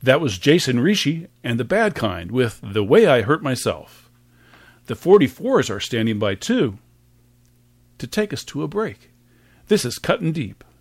That was Jason Ricci and the Bad Kind with The Way I Hurt Myself. The 44s are standing by too to take us to a break. This is Cutting Deep.